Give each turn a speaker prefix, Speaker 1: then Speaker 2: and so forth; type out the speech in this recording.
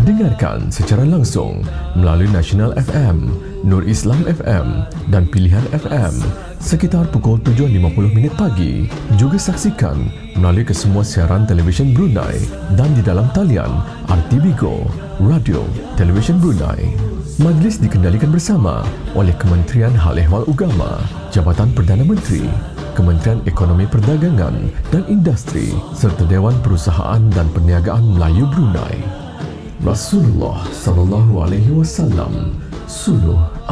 Speaker 1: Dengarkan secara langsung melalui Nasional FM, Nur Islam FM dan Pilihan FM sekitar pukul 7.50 pagi. Juga saksikan melalui kesemua siaran televisyen Brunei dan di dalam talian RTB Go, Radio Televisyen Brunei. Majlis dikendalikan bersama oleh Kementerian Hal Ehwal Agama, Jabatan Perdana Menteri, Kementerian Ekonomi Perdagangan dan Industri serta Dewan Perusahaan dan Perniagaan Melayu Brunei. Rasulullah sallallahu alaihi wasallam suluh